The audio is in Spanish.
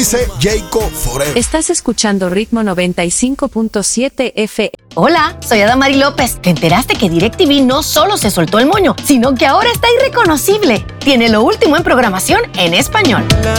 Dice Jacob Forever. Estás escuchando Ritmo 95.7 F. Hola, soy Adamari López. ¿Te enteraste que DirecTV no solo se soltó el moño, sino que ahora está irreconocible? Tiene lo último en programación en español.